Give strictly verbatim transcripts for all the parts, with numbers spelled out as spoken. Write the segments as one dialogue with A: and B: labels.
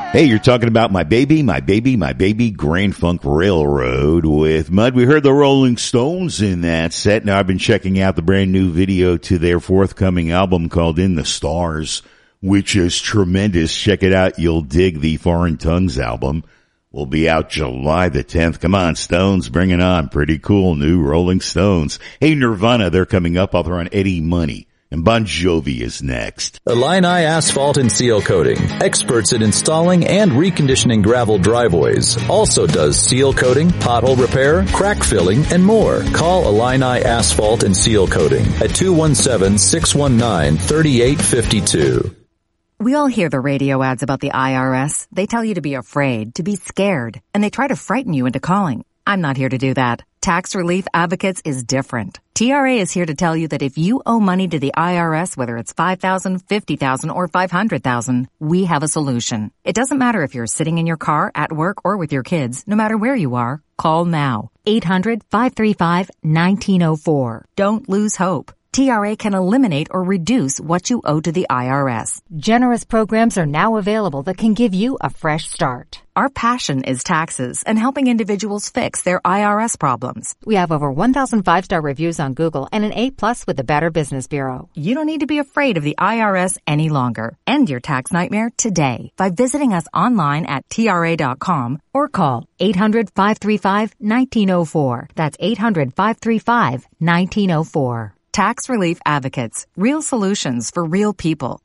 A: Hey, you're talking about My Baby, My Baby, My Baby, Grand Funk Railroad with Mud. We heard the Rolling Stones in that set. Now, I've been checking out the brand new video to their forthcoming album called In the Stars, which is tremendous. Check it out. You'll dig the Foreign Tongues album. Will be out July the tenth. Come on, Stones, bring it on. Pretty cool, new Rolling Stones. Hey, Nirvana, they're coming up. I'll throw on Eddie Money. And Bon Jovi is next.
B: Illini Asphalt and Seal Coating. Experts at installing and reconditioning gravel driveways. Also does seal coating, pothole repair, crack filling, and more. Call Illini Asphalt and Seal Coating at two one seven, six one nine, three eight five two.
C: We all hear the radio ads about the I R S. They tell you to be afraid, to be scared, and they try to frighten you into calling. I'm not here to do that. Tax Relief Advocates is different. T R A is here to tell you that if you owe money to the I R S, whether it's five thousand dollars, fifty thousand dollars, or five hundred thousand dollars, we have a solution. It doesn't matter if you're sitting in your car, at work, or with your kids. No matter where you are, call now. eight hundred, five three five, one nine zero four. Don't lose hope. T R A can eliminate or reduce what you owe to the I R S.
D: Generous programs are now available that can give you a fresh start.
C: Our passion is taxes and helping individuals fix their I R S problems.
D: We have over one thousand five-star reviews on Google and an A plus with the Better Business Bureau.
C: You don't need to be afraid of the I R S any longer. End your tax nightmare today by visiting us online at T R A dot com or call eight hundred, five three five, one nine zero four. That's eight hundred, five three five, one nine zero four. Tax Relief Advocates. Real solutions for real people.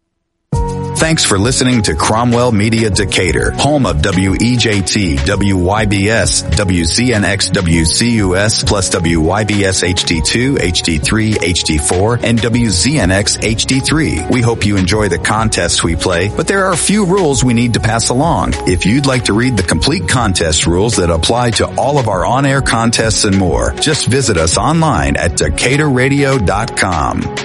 E: Thanks for listening to Cromwell Media Decatur, home of W E J T, W Y B S, W Z N X, W C U S, plus W Y B S H D two, H D three, H D four, and W Z N X H D three. We hope you enjoy the contests we play, but there are a few rules we need to pass along. If you'd like to read the complete contest rules that apply to all of our on-air contests and more, just visit us online at Decatur Radio dot com.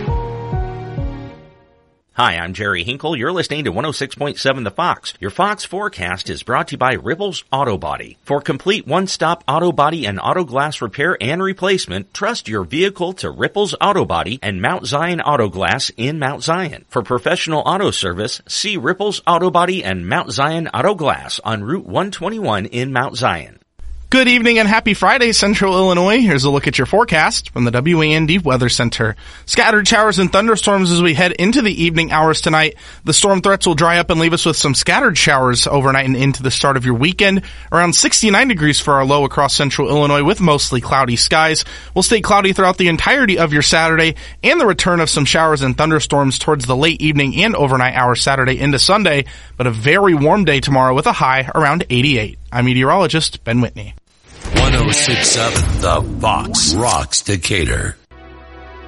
F: Hi, I'm Jerry Hinkle. You're listening to one oh six point seven The Fox. Your Fox forecast is brought to you by Ripples Auto Body. For complete one-stop auto body and auto glass repair and replacement, trust your vehicle to Ripples Auto Body and Mount Zion Auto Glass in Mount Zion. For professional auto service, see Ripples Auto Body and Mount Zion Auto Glass on Route one twenty-one in Mount Zion.
G: Good evening and happy Friday, Central Illinois. Here's a look at your forecast from the W A N D Weather Center. Scattered showers and thunderstorms as we head into the evening hours tonight. The storm threats will dry up and leave us with some scattered showers overnight and into the start of your weekend. Around sixty-nine degrees for our low across Central Illinois with mostly cloudy skies. We'll stay cloudy throughout the entirety of your Saturday and the return of some showers and thunderstorms towards the late evening and overnight hours Saturday into Sunday, but a very warm day tomorrow with a high around eighty-eight. I'm meteorologist Ben Whitney.
H: one oh six point seven The Fox rocks Decatur.